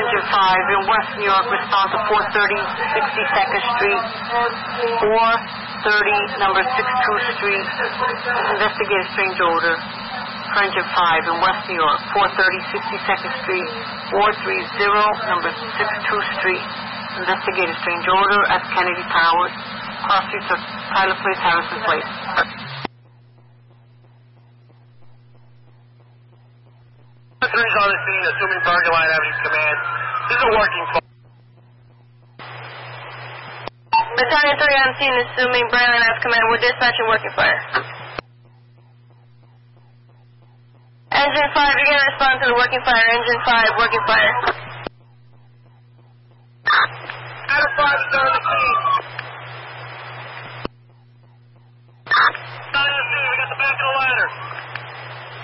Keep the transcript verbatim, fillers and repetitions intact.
Engine five in West New York, respond to four thirty sixty-second Street, four thirty number sixty-two Street. Investigate a strange odor. For Engine five in West New York, four thirty sixty-second Street, four thirty number sixty-two Street. Investigate a strange odor at Kennedy Towers, cross streets of Tyler Place, Harrison Place. Three's on the scene, assuming Burger Line Avenue command. This is a working phone. Battalion three on scene, assuming Burger Line Avenue command. We're dispatching working fire. Engine five, you're going to respond to the working fire. Engine five, working fire. Adam five is on the scene.